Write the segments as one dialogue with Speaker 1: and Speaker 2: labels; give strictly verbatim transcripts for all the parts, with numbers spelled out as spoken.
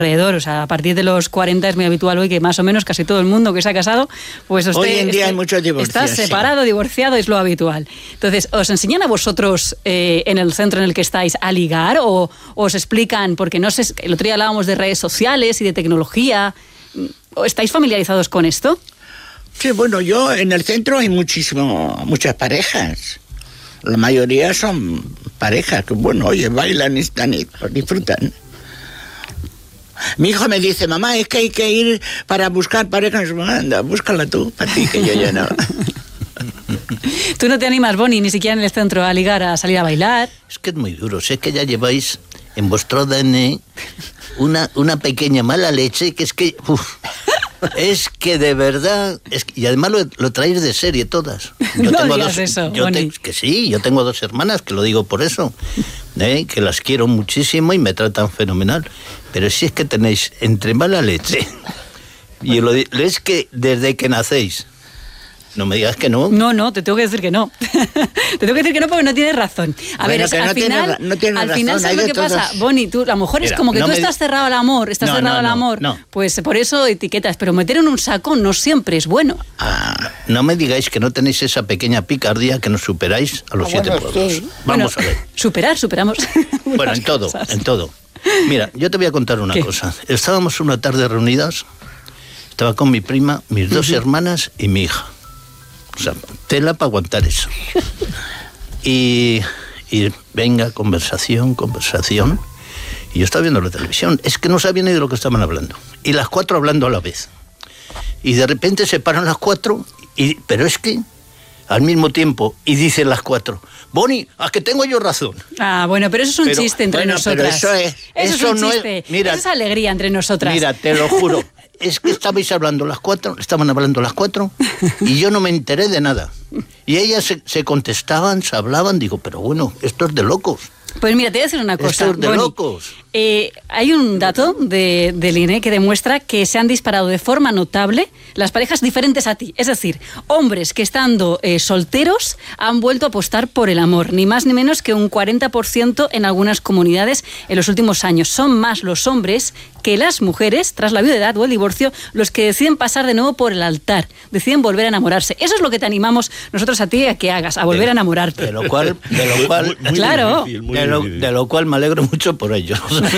Speaker 1: alrededor, o sea, a partir de los cuarenta es muy habitual hoy que más o menos casi todo el mundo que se ha casado, pues usted,
Speaker 2: hoy en día
Speaker 1: este,
Speaker 2: hay muchos divorcios.
Speaker 1: Está separado, sí. divorciado, es lo habitual. Entonces, ¿os enseñan a vosotros eh, en el centro en el que estáis a ligar o os explican, porque no sé, el otro día hablábamos de redes sociales y de tecnología, ¿estáis familiarizados con esto?
Speaker 2: Sí, bueno, yo en el centro hay muchísimo, muchas parejas. La mayoría son parejas que, bueno, oye, bailan y están y disfrutan. Mi hijo me dice, mamá, es que hay que ir para buscar parejas. Anda, búscala tú, para ti, que yo ya no.
Speaker 1: ¿Tú no te animas, Bonnie, ni siquiera en el centro a ligar, a salir a bailar?
Speaker 3: Es que es muy duro, sé que ya lleváis en vuestro A D N una, una pequeña mala leche, que es que... Uf, es que de verdad... Es que, y además lo, lo traéis de serie todas.
Speaker 1: Yo no tengo digas dos, eso,
Speaker 3: yo te, que sí, yo tengo dos hermanas, que lo digo por eso, ¿eh? Que las quiero muchísimo y me tratan fenomenal. Pero si es que tenéis entre mala leche y lo, es que desde que nacéis, no me digas que no.
Speaker 1: No, no, te tengo que decir que no. Te tengo que decir que no porque no tienes razón. A
Speaker 2: bueno,
Speaker 1: ver, es, al,
Speaker 2: no
Speaker 1: final,
Speaker 2: tiene, no tiene
Speaker 1: al
Speaker 2: razón,
Speaker 1: final, ¿sabes lo que
Speaker 2: todos...
Speaker 1: pasa? Bonnie, tú, a lo mejor
Speaker 3: Mira,
Speaker 1: es como que
Speaker 3: no
Speaker 1: tú
Speaker 3: me...
Speaker 1: estás cerrado al amor, estás
Speaker 3: no,
Speaker 1: cerrado
Speaker 3: no,
Speaker 1: al
Speaker 3: no,
Speaker 1: amor,
Speaker 3: no.
Speaker 1: pues por eso etiquetas, pero meter en un saco no siempre es bueno.
Speaker 3: Ah, no me digáis que no tenéis esa pequeña picardía que nos superáis a los ah, siete bueno, pueblos. Sí. Vamos
Speaker 1: bueno,
Speaker 3: a ver.
Speaker 1: Superar, superamos.
Speaker 3: Bueno, en todo,
Speaker 1: cosas.
Speaker 3: en todo. Mira, yo te voy a contar una
Speaker 1: ¿Qué?
Speaker 3: cosa. Estábamos una tarde reunidas, estaba con mi prima, mis dos uh-huh. hermanas y mi hija. O sea, tela para aguantar eso. Y, y venga, conversación, conversación. Y yo estaba viendo la televisión. Es que no sabía ni de lo que estaban hablando. Y las cuatro hablando a la vez. Y de repente se paran las cuatro, y, pero es que al mismo tiempo, y dicen las cuatro, Bonnie, ¿a que tengo yo razón?
Speaker 1: Ah, bueno, pero eso es un
Speaker 3: pero,
Speaker 1: chiste entre
Speaker 2: bueno,
Speaker 1: nosotras.
Speaker 2: Pero eso es,
Speaker 1: eso,
Speaker 3: eso
Speaker 1: es un
Speaker 3: no
Speaker 1: chiste.
Speaker 3: Es, mira,
Speaker 1: eso es alegría entre nosotras.
Speaker 3: Mira, te lo juro. Es que estabais hablando las cuatro, estaban hablando las cuatro, y yo no me enteré de nada. Y ellas se, se contestaban, se hablaban, digo, pero bueno, esto es de locos.
Speaker 1: Pues mira, te voy a decir una cosa.
Speaker 3: Esto es de
Speaker 1: Bonnie,
Speaker 3: locos.
Speaker 1: Eh, hay un dato de, del I N E que demuestra que se han disparado de forma notable las parejas diferentes a ti. Es decir, hombres que estando eh, solteros han vuelto a apostar por el amor. Ni más ni menos que un cuarenta por ciento en algunas comunidades en los últimos años. Son más los hombres que las mujeres, tras la viudedad o el divorcio, los que deciden pasar de nuevo por el altar. Deciden volver a enamorarse. Eso es lo que te animamos nosotros a ti a que hagas, a volver
Speaker 3: de,
Speaker 1: a enamorarte.
Speaker 3: De lo cual... De lo cual
Speaker 1: muy, muy claro.
Speaker 3: Difícil, muy de, lo, de lo cual me alegro mucho por ellos.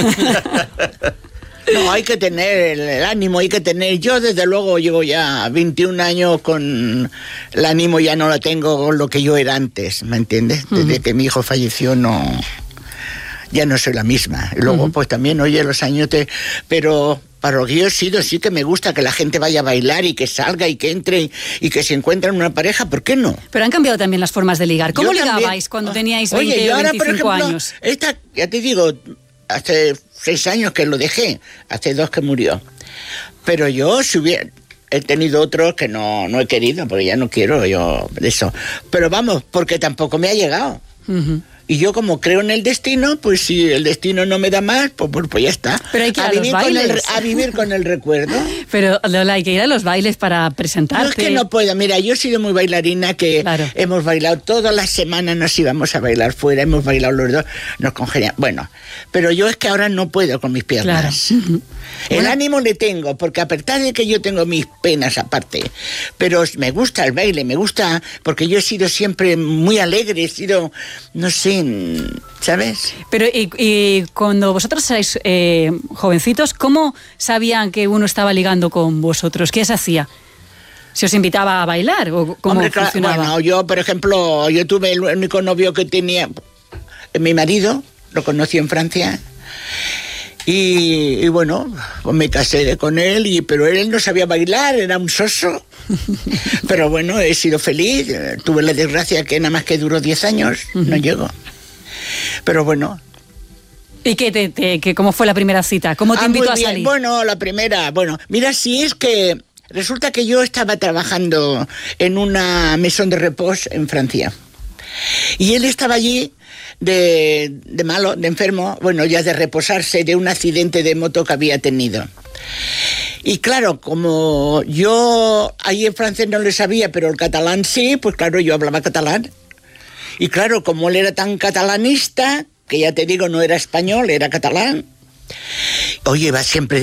Speaker 2: No, hay que tener el, el ánimo, hay que tener... Yo, desde luego, llevo ya veintiún años con... El ánimo ya no lo tengo con lo que yo era antes, ¿me entiendes? Desde uh-huh. que mi hijo falleció, no... Ya no soy la misma. Y luego, uh-huh. pues también, oye, los años te... Pero... Para lo que yo he sido, sí que me gusta que la gente vaya a bailar y que salga y que entre y, y que se encuentren una pareja, ¿por qué no?
Speaker 1: Pero han cambiado también las formas de ligar. ¿Cómo yo ligabais también, cuando teníais veinte
Speaker 2: oye, yo ahora,
Speaker 1: veinticinco
Speaker 2: por ejemplo,
Speaker 1: años?
Speaker 2: Esta, ya te digo, hace seis años que lo dejé, hace dos que murió. Pero yo, si hubiera... He tenido otros que no, no he querido, porque ya no quiero yo eso. Pero vamos, porque tampoco me ha llegado. Uh-huh. Y yo, como creo en el destino, pues si el destino no me da más, pues, pues, pues ya está.
Speaker 1: Pero hay que ir
Speaker 2: a,
Speaker 1: a,
Speaker 2: vivir
Speaker 1: los
Speaker 2: con
Speaker 1: bailes.
Speaker 2: El, a vivir con el recuerdo.
Speaker 1: Pero, Lola, hay que ir a los bailes para presentarte.
Speaker 2: No, es que no puedo. Mira, yo he sido muy bailarina, que claro. hemos bailado todas las semanas, nos íbamos a bailar fuera, hemos bailado los dos, nos congeniamos. Bueno, pero yo es que ahora no puedo con mis piernas. Claro. Uh-huh. El bueno. ánimo le tengo, porque a pesar de que yo tengo mis penas aparte, pero me gusta el baile, me gusta, porque yo he sido siempre muy alegre, he sido, no sé, ¿sabes?
Speaker 1: Pero y, y cuando vosotros erais eh, jovencitos, ¿cómo sabían que uno estaba ligando con vosotros? ¿Qué se hacía? ¿Se os invitaba a bailar o cómo
Speaker 2: Hombre,
Speaker 1: funcionaba?
Speaker 2: Bueno, yo, por ejemplo, yo tuve el único novio que tenía, mi marido, lo conocí en Francia. Y, y bueno, pues me casé con él, y, pero él no sabía bailar, era un soso. Pero bueno, he sido feliz. Tuve la desgracia que nada más que duró diez años, uh-huh. no llegó. Pero bueno.
Speaker 1: ¿Y qué te, te, que, cómo fue la primera cita? ¿Cómo te
Speaker 2: ah,
Speaker 1: invitó a
Speaker 2: bien.
Speaker 1: salir?
Speaker 2: Bueno, la primera, bueno, mira, si es que resulta que yo estaba trabajando en una maison de repos en Francia. Y él estaba allí de, de malo, de enfermo, bueno, ya de reposarse de un accidente de moto que había tenido. Y claro, como yo ahí en francés no le sabía, pero el catalán sí, pues claro, yo hablaba catalán. Y claro, como él era tan catalanista, que ya te digo, no era español, era catalán. Oye, va siempre